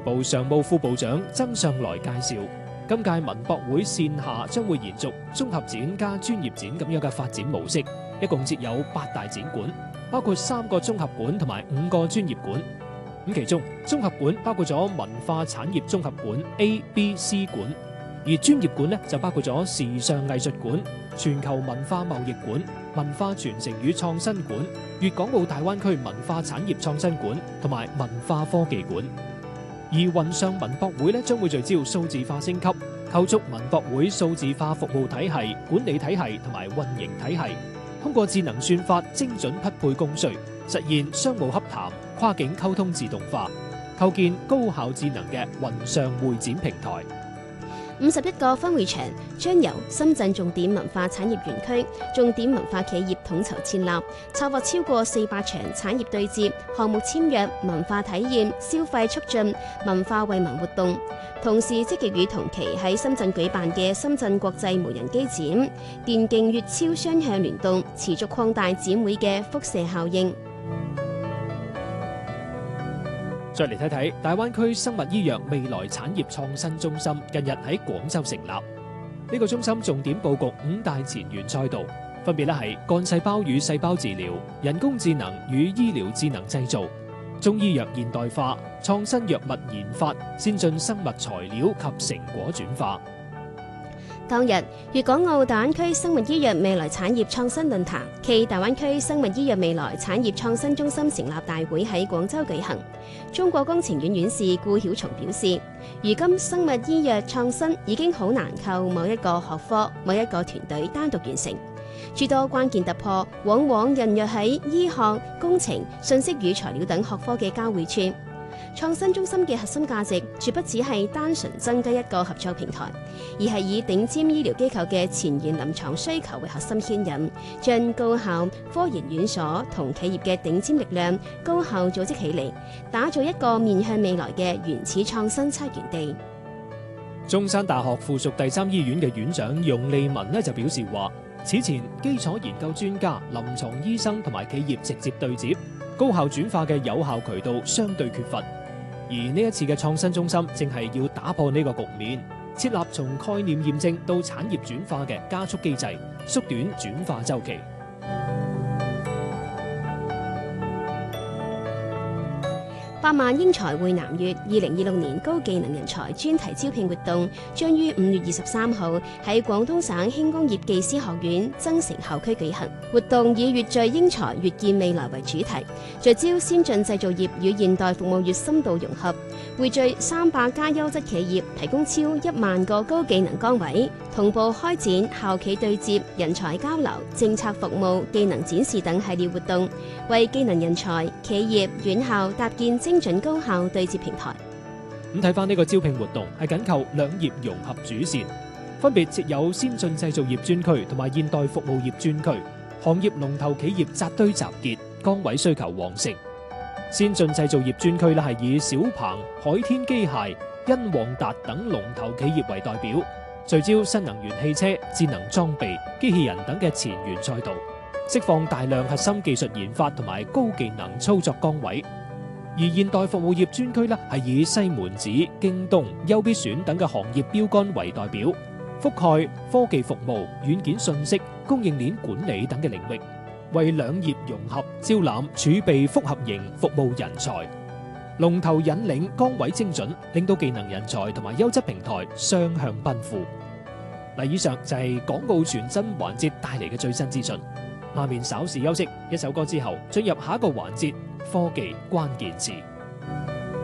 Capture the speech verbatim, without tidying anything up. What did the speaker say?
部常務副部長曾上來介紹，今屆文博會線下將會延續綜合展加專業展咁樣嘅發展模式，一共設有八大展館，包括三個綜合館同埋五個專業館。咁其中綜合館包括咗文化產業綜合館 A、B、C 館，而專業館呢就包括咗時尚藝術館、全球文化貿易館、文化傳承與創新館、粵港澳大灣區文化產業創新館同埋文化科技館。而雲上文博會呢將會聚焦數字化升級，構築文博會數字化服務體系、管理體系同埋運營體系，通過智能算法精準匹配工序，實現商務洽談、跨境溝通自動化，構建高效智能嘅雲上會展平台。 五十一個分會場將由深圳重點文化產業園區、重點文化企業統籌設立，策劃超過四百場產業對接、項目簽約、文化體驗、消費促進、文化惠民活動。同時積極與同期喺深圳舉辦嘅深圳國際無人機展、電競粵超雙向聯動，持續擴大展會嘅輻射效應。 再嚟睇睇大灣區生物醫藥未來產業創新中心近日喺廣州成立。呢個中心重點佈局五大前沿賽道，分別咧係幹細胞與細胞治療、人工智能與醫療智能製造、中醫藥現代化、創新藥物研發、先進生物材料及成果轉化。 當日，粵港澳大灣區生物醫藥未來產業創新論壇暨大灣區生物醫藥未來產業創新中心成立大會喺廣州舉行。中國工程院院士顧曉松表示，如今生物醫藥創新已經好難靠某一個學科、某一個團隊單獨完成，諸多關鍵突破往往孕育喺醫學、工程、信息與材料等學科嘅交匯處。創新中心嘅核心價值，絕不只係單純增加一個合作平台，而係以頂尖醫療機構嘅前沿臨床需求為核心牽引，將高校、科研院所同企業嘅頂尖力量高效組織起嚟，打造一個面向未來嘅原始創新測源地。 中山大學附屬第三醫院嘅院長容利文呢就表示話，此前基礎研究專家、臨床醫生同埋企業直接對接，高效轉化嘅有效渠道相對缺乏。而呢一次嘅創新中心正係要打破呢個局面，設立從概念驗證到產業轉化嘅加速機制，縮短轉化週期。 百萬英才匯南粵二零二六年高技能人才專題招聘活動將於五月二十三號喺廣東省輕工業技師學院增城校區舉行。活動以粵聚英才、粵見未來為主題，聚焦先進製造業與現代服務業深度融合，匯聚三百家優質企業，提供超一萬個高技能崗位，同步開展校企對接、人才交流、政策服務、技能展示等系列活動，為技能人才、企業、院校搭建精準高效對接平台。 咁睇翻呢個招聘活動係緊扣兩業融合主線，分別設有先進製造業專區同埋現代服務業專區，行業龍頭企業扎堆集結，崗位需求旺盛。先進製造業專區咧係以小鵬、海天機械、欣旺達等龍頭企業為代表，聚焦新能源汽車、智能裝備、機器人等嘅前沿賽道，釋放大量核心技術研發同埋高技能操作崗位。而現代服務業專區咧係以西門子、京東、優必選等嘅行業標杆為代表，覆蓋科技服務、軟件信息、供應鏈管理等嘅領域，為兩業融合招攬儲備複合型服務人才，龍頭引領崗位精準，令到技能人才同埋優質平台雙向奔赴。嗱，以上就係港澳傳真環節帶嚟嘅最新資訊。下面稍事休息，一首歌之後進入下一個環節，科技關鍵詞。